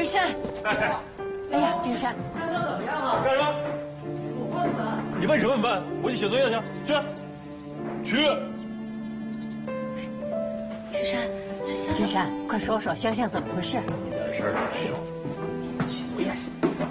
山，哎呀，君山， 怎么样啊？干什么？我问问。你问什么？你问？回去写作业去。去。 君山，这香香。君山，快说说香香怎么回事？ 一点事儿都没有。写作业去。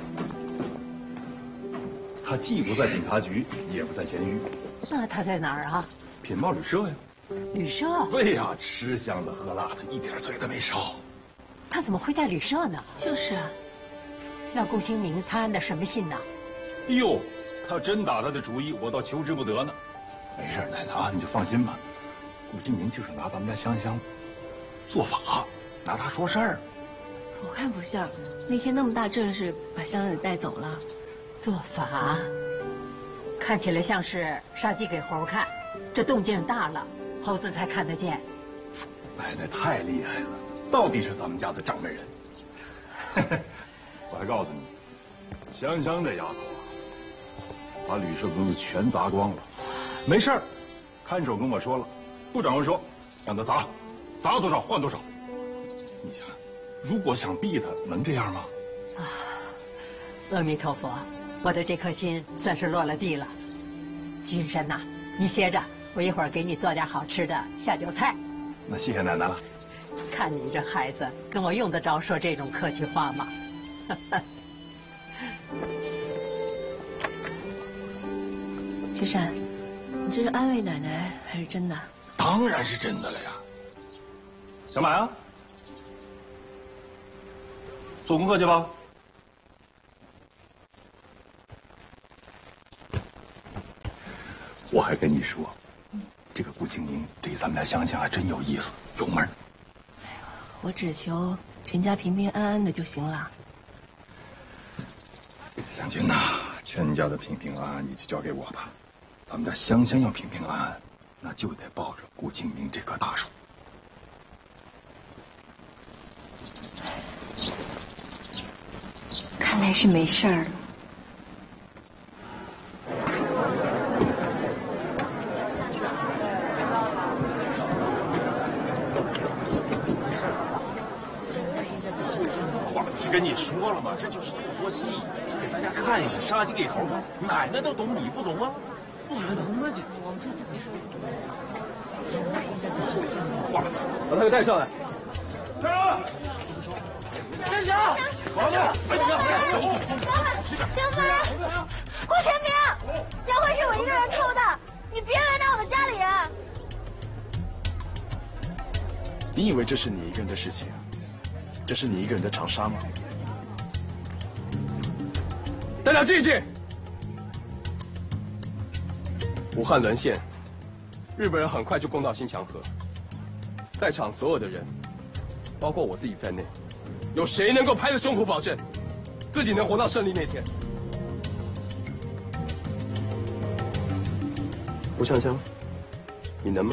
他既不在警察局，也不在监狱。 那他在哪儿啊？ 品报旅社呀。 旅社？ 对呀，吃香的喝辣的，一点罪都没少。 他怎么会在旅社呢？就是啊。那顾清明他安的什么信呢？ 哎呦，他要真打他的主意，我倒求之不得呢。没事，奶奶你就放心吧。顾清明就是拿咱们家香香做法，拿他说事儿。 我看不像，那天那么大阵势把香香给带走了。 做法，看起来像是杀鸡给猴看，这动静大了，猴子才看得见。 奶奶太厉害了，到底是咱们家的掌门人。我还告诉你，香香这丫头啊，把旅社东西全砸光了。没事儿，看守跟我说了，杜长官说让他砸多少换多少。你想，如果想逼他，能这样吗？ 啊，阿弥陀佛，我的这颗心算是落了地了。君山呐，你歇着，我一会儿给你做点好吃的下酒菜。 那谢谢奶奶了。 看你这孩子，跟我用得着说这种客气话吗？ 雪山，你这是安慰奶奶还是真的？ 当然是真的了呀。想买啊？做功课去吧。我还跟你说，这个顾清明对咱们家香香还真有意思，有门。 哎呀，我只求全家平平安安的就行了。 湘君呐，全家的平平安安你就交给我吧。咱们家香香要平平安安，那就得抱着顾清明这棵大树。 看来是没事儿了。 话不是跟你说了吗？这就是一出戏，给大家看一看，杀鸡给猴看。奶奶都懂，你不懂啊？不可能啊！这我们话，把他给带上来。站住！ 香香，王子， 香芬，顾全明，杨辉是我一个人偷的，你别为难我的家里人。 你以为这是你一个人的事情？这是你一个人的长沙吗？大家静一静。武汉沦陷，日本人很快就攻到新墙河。在场所有的人，包括我自己在内，有谁能够拍着胸脯保证自己能活到胜利那天？吴香香，你能吗？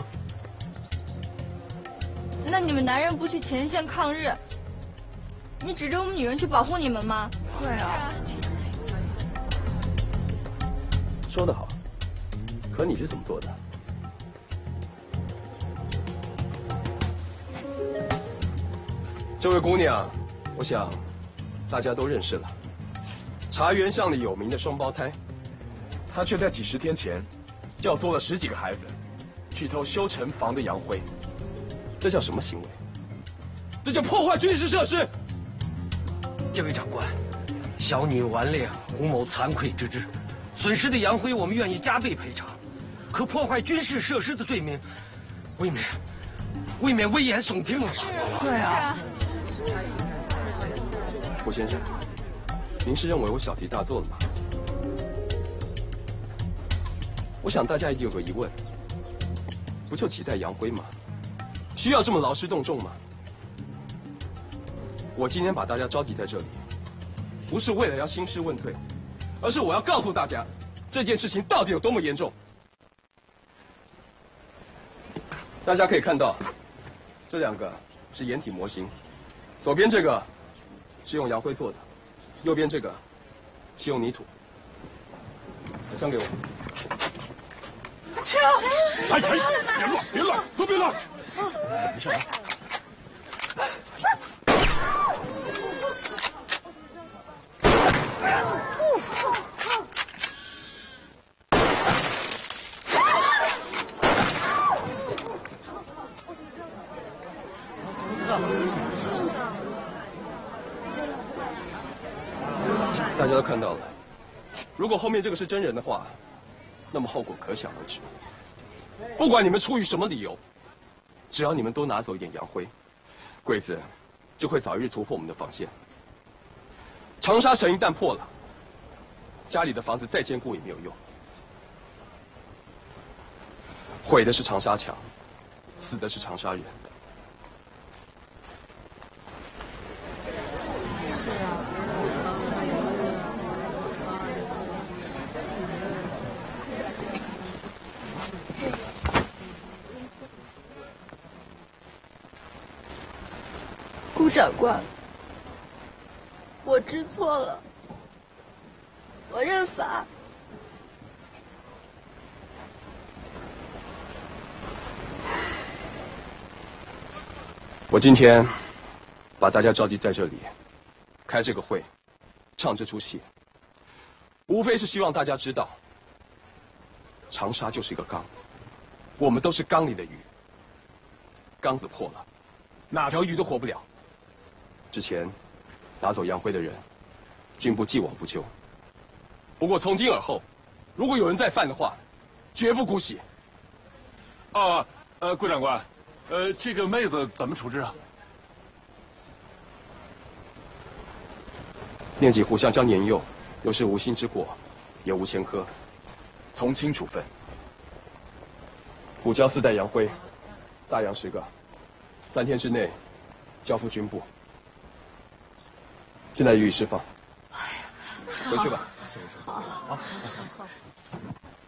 那你们男人不去前线抗日，你指着我们女人去保护你们吗？ 对啊。说得好，可你是怎么做的？这位姑娘，我想大家都认识了。茶园巷里有名的双胞胎，她却在几十天前教唆了10几个孩子去偷修城防的洋灰，这叫什么行为？这叫破坏军事设施！ 这位长官，小女顽劣，胡谋惭愧之至，损失的洋灰我们愿意加倍赔偿，可破坏军事设施的罪名，未免危言耸听了。 对啊。胡先生，您是认为我小题大做了吗？我想大家一定有个疑问，不就几袋洋灰吗？需要这么劳师动众吗？我今天把大家召集在这里，不是为了要兴师问罪，而是我要告诉大家，这件事情到底有多么严重。大家可以看到，这2个是掩体模型，左边这个是用洋灰做的，右边这个是用泥土。把枪给我。 枪！ 哎，别乱，都别乱。没事啊。 大家都看到了，如果后面这个是真人的话，那么后果可想而知。不管你们出于什么理由，只要你们都拿走一点洋灰，鬼子就会早一日突破我们的防线。长沙城一旦破了，家里的房子再坚固也没有用。毁的是长沙墙，死的是长沙人。 顾长官，我知错了，我认罚。 我今天把大家召集在这里，开这个会，唱这出戏，无非是希望大家知道，长沙就是一个缸，我们都是缸里的鱼，缸子破了，哪条鱼都活不了。之前拿走洋灰的人，军部既往不咎。不过从今而后，如果有人再犯的话，绝不姑息。 顾长官，这个妹子怎么处置啊？ 念及互相将年幼，又是无心之过，也无前科，从轻处分。补交4袋洋灰，大洋10个，3天之内交付军部。现在予以释放。回去吧。 好。